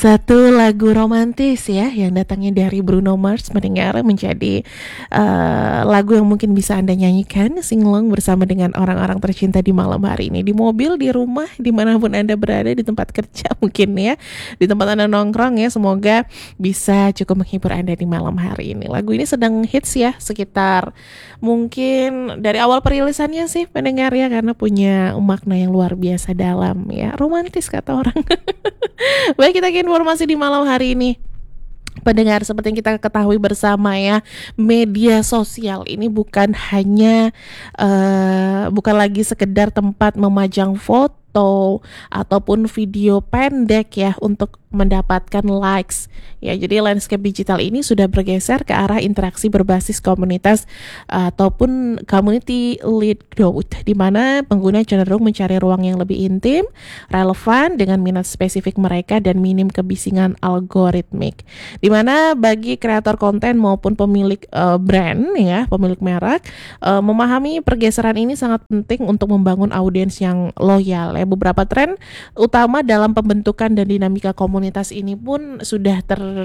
Satu lagu romantis ya yang datangnya dari Bruno Mars mendengar menjadi lagu yang mungkin bisa Anda nyanyikan singlong bersama dengan orang-orang tercinta di malam hari ini. Di mobil, di rumah, dimanapun Anda berada, di tempat kerja mungkin ya, di tempat Anda nongkrong ya. Semoga bisa cukup menghibur Anda di malam hari ini. Lagu ini sedang hits ya, sekitar mungkin dari awal perilisannya sih pendengar ya, karena punya makna yang luar biasa dalam ya. Romantis kata orang. Baik, kita ke informasi di malam hari ini. Pendengar, seperti yang kita ketahui bersama ya, media sosial ini bukan hanya bukan lagi sekedar tempat memajang foto ataupun video pendek ya untuk mendapatkan likes ya. Jadi landscape digital ini sudah bergeser ke arah interaksi berbasis komunitas ataupun community lead growth, di mana pengguna cenderung mencari ruang yang lebih intim, relevan dengan minat spesifik mereka dan minim kebisingan algoritmik. Di mana bagi kreator konten maupun pemilik brand ya, pemilik merek, memahami pergeseran ini sangat penting untuk membangun audiens yang loyal ya. Beberapa tren utama dalam pembentukan dan dinamika komunitas ini pun sudah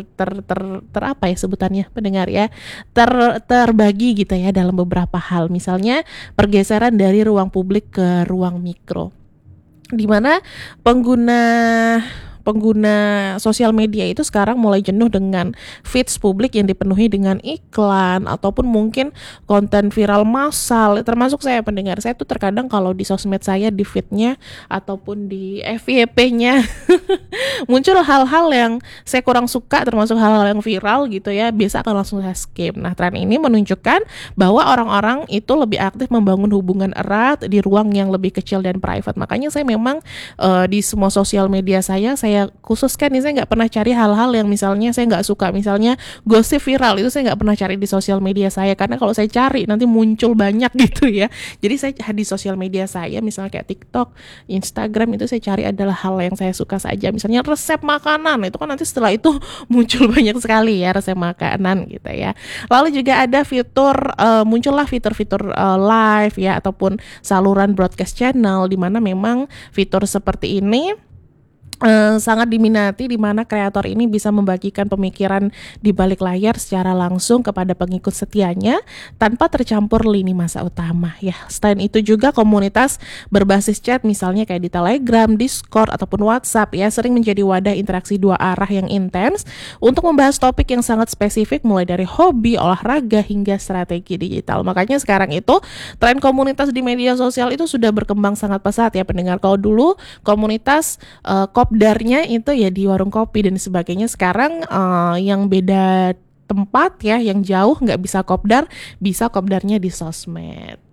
apa ya sebutannya pendengar ya, terbagi gitu ya dalam beberapa hal. Misalnya pergeseran dari ruang publik ke ruang mikro, di mana pengguna sosial media itu sekarang mulai jenuh dengan feeds publik yang dipenuhi dengan iklan ataupun mungkin konten viral massal. Termasuk saya pendengar, saya tuh terkadang kalau di sosmed saya, di feednya ataupun di FYP-nya muncul hal-hal yang saya kurang suka, termasuk hal-hal yang viral gitu ya, biasa akan langsung saya skip. Nah, tren ini menunjukkan bahwa orang-orang itu lebih aktif membangun hubungan erat di ruang yang lebih kecil dan private. Makanya saya memang di semua sosial media saya khususkan nih, saya nggak pernah cari hal-hal yang misalnya saya nggak suka, misalnya gosip viral itu saya nggak pernah cari di sosial media saya, karena kalau saya cari nanti muncul banyak gitu ya. Jadi saya di sosial media saya misalnya kayak TikTok, Instagram, itu saya cari adalah hal yang saya suka saja, misalnya resep makanan, itu kan nanti setelah itu muncul banyak sekali ya resep makanan gitu ya. Lalu juga ada fitur muncullah fitur-fitur live ya ataupun saluran broadcast channel, di mana memang fitur seperti ini sangat diminati, di mana kreator ini bisa membagikan pemikiran di balik layar secara langsung kepada pengikut setianya tanpa tercampur lini masa utama ya. Selain itu juga komunitas berbasis chat misalnya kayak di Telegram, Discord ataupun WhatsApp ya, sering menjadi wadah interaksi dua arah yang intens untuk membahas topik yang sangat spesifik, mulai dari hobi, olahraga hingga strategi digital. Makanya sekarang itu tren komunitas di media sosial itu sudah berkembang sangat pesat ya pendengar. Kalau dulu komunitas kopdarnya itu ya di warung kopi dan sebagainya, sekarang yang beda tempat ya, yang jauh nggak bisa kopdar, bisa kopdarnya di sosmed.